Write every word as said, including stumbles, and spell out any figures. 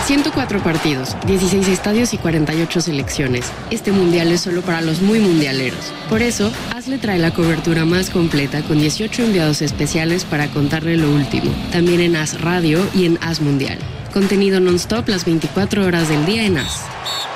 ciento cuatro partidos, dieciséis estadios y cuarenta y ocho selecciones. Este mundial es solo para los muy mundialeros. Por eso, AS le trae la cobertura más completa con dieciocho enviados especiales para contarle lo último. También en AS Radio y en AS Mundial. Contenido non-stop las veinticuatro horas del día en AS.